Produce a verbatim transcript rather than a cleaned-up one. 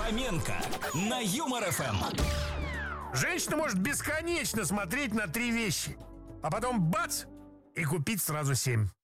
Фоменко на Юмор эф эм. Женщина может бесконечно смотреть на три вещи, а потом бац, и купить сразу семь.